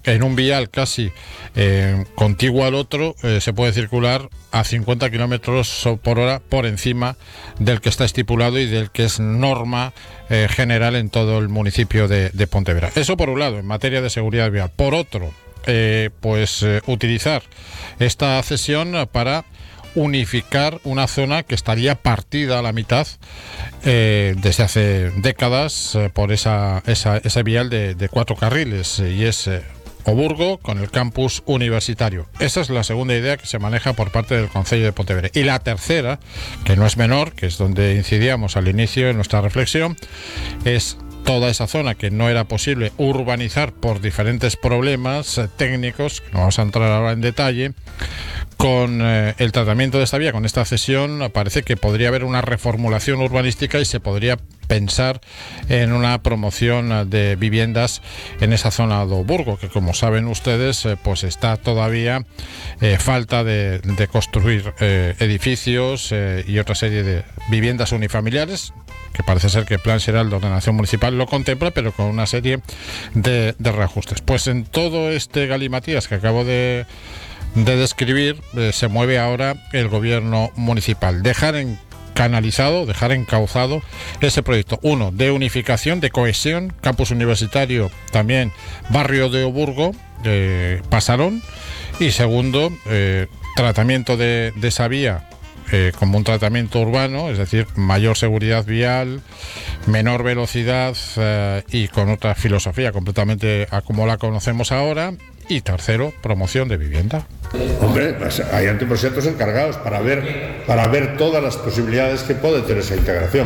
en un vial casi contiguo al otro se puede circular a 50 kilómetros por hora por encima del que está estipulado y del que es norma general en todo el municipio de Pontevedra. Eso por un lado, en materia de seguridad vial. Por otro, utilizar esta cesión para unificar una zona que estaría partida a la mitad desde hace décadas por ese vial de 4 carriles, y es Oburgo con el campus universitario. Esa es la segunda idea que se maneja por parte del Concello de Pontevedra. Y la tercera, que no es menor, que es donde incidíamos al inicio de nuestra reflexión, es toda esa zona que no era posible urbanizar por diferentes problemas técnicos, que no vamos a entrar ahora en detalle. Con el tratamiento de esta vía, con esta cesión, parece que podría haber una reformulación urbanística y se podría pensar en una promoción de viviendas en esa zona de Oburgo, que como saben ustedes, pues está todavía falta de construir edificios y otra serie de viviendas unifamiliares, que parece ser que el Plan General de Ordenación Municipal lo contempla, pero con una serie de reajustes. Pues en todo este galimatías que acabo de describir, se mueve ahora el gobierno municipal. Dejar encauzado ese proyecto. Uno, de unificación, de cohesión, campus universitario, también barrio de Oburgo, Pasarón. Y segundo, tratamiento de esa vía como un tratamiento urbano, es decir, mayor seguridad vial, menor velocidad y con otra filosofía completamente a como la conocemos ahora. Y tercero, promoción de vivienda. Hombre, pues hay anteproxectos encargados para ver todas las posibilidades que puede tener esa integración.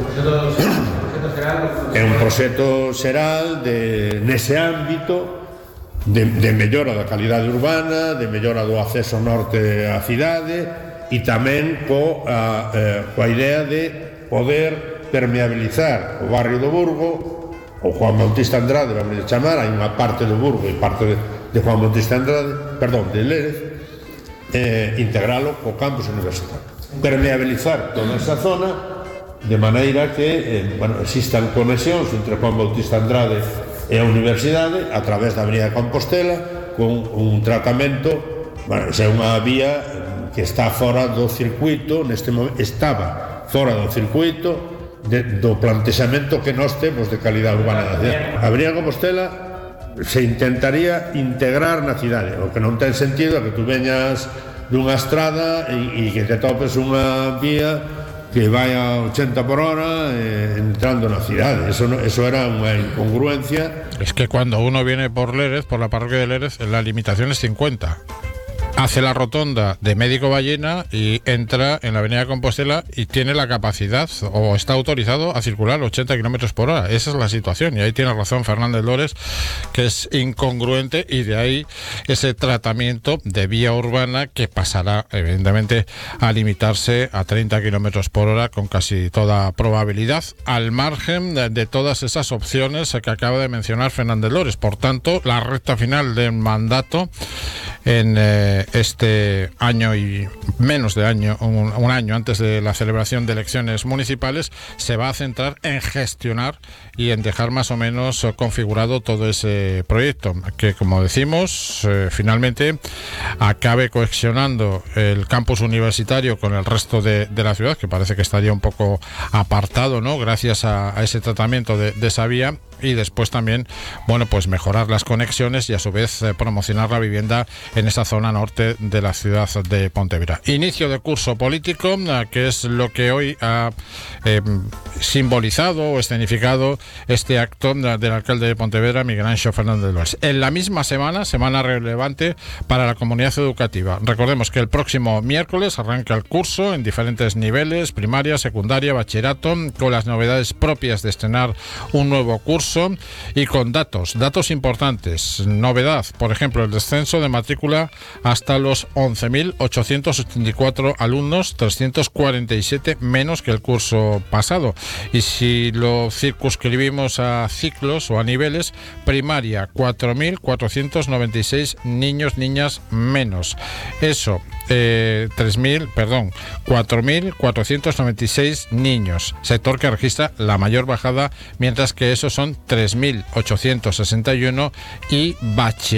É un proxecto xeral nese ámbito de mellora da calidade urbana, de mellora do acceso norte á cidade e tamén coa idea de poder permeabilizar o barrio do Burgo, o Juan Bautista Andrade, vamos a chamar, hai unha parte do Burgo e parte de Juan Bautista Andrade, de Lérez, integralo co campus universitario, permeabilizar toda esa zona de maneira que existan conexións entre Juan Bautista Andrade e a universidade a través da Avenida de Compostela con un tratamento, é unha vía que está fora do circuito, neste momento estaba fora do circuito do plantexamento que nós temos de calidade urbana da cidade. A Avenida de Compostela se intentaría integrar na cidade, o que non ten sentido é que tú veñas dunha estrada e que te topes unha vía que vai a 80 por hora entrando na cidade. Eso era unha incongruencia. Es que cuando uno viene por Lérez, por la parroquia de Lérez, la limitación es 50. Hace la rotonda de Médico Ballena y entra en la Avenida de Compostela y tiene la capacidad o está autorizado a circular 80 kilómetros por hora. Esa es la situación, y ahí tiene razón Fernández Lores, que es incongruente, y de ahí ese tratamiento de vía urbana que pasará evidentemente a limitarse a 30 kilómetros por hora con casi toda probabilidad, al margen de todas esas opciones que acaba de mencionar Fernández Lores. Por tanto, la recta final del mandato en este año y menos de año, un año antes de la celebración de elecciones municipales, se va a centrar en gestionar y en dejar más o menos configurado todo ese proyecto, que como decimos, finalmente acabe cohesionando el campus universitario con el resto de la ciudad, que parece que estaría un poco apartado, ¿no?, gracias a ese tratamiento de esa vía. Y después también, bueno, pues mejorar las conexiones y a su vez promocionar la vivienda en esa zona norte de la ciudad de Pontevedra. Inicio de curso político, que es lo que hoy ha simbolizado o escenificado este acto del alcalde de Pontevedra, Miguel Anxo Fernández Lores. En la misma semana relevante para la comunidad educativa. Recordemos que el próximo miércoles arranca el curso en diferentes niveles, primaria, secundaria, bachillerato, con las novedades propias de estrenar un nuevo curso y con datos importantes. Novedad, por ejemplo, el descenso de matrícula hasta los 11.884 alumnos, 347 menos que el curso pasado. Y si lo circunscribimos a ciclos o a niveles, primaria 4.496 niñas menos. Eso, 4.496 niños, sector que registra la mayor bajada, mientras que esos son 3.861 y bachillerato.